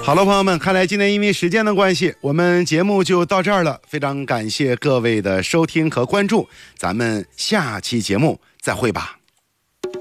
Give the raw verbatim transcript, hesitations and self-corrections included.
好了，朋友们，看来今天因为时间的关系，我们节目就到这儿了。非常感谢各位的收听和关注，咱们下期节目再会吧。